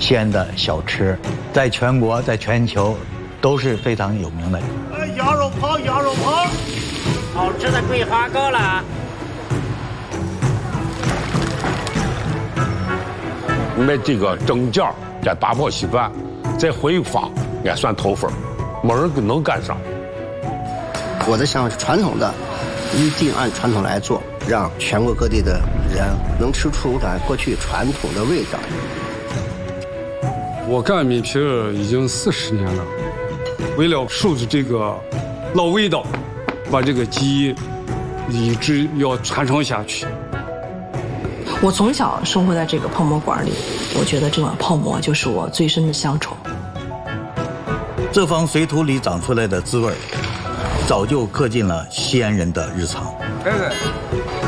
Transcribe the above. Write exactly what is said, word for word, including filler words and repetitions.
西安的小吃，在全国在全球都是非常有名的。 哎，羊肉泡，羊肉泡， 好吃的桂花糕了。 买这个蒸饺加大泡稀饭，再回发，也算头份，没人能赶上。 我的想法是传统的，一定按传统来做，让全国各地的人能吃出咱过去传统的味道。 我干米皮已经四十年了，为了守住这个老味道，把这个技艺一直要传承下去。 我从小生活在这个泡馍馆里，我觉得这碗泡馍就是我最深的乡愁。 这方水土里长出来的滋味，早就刻进了西安人的日常。 对对。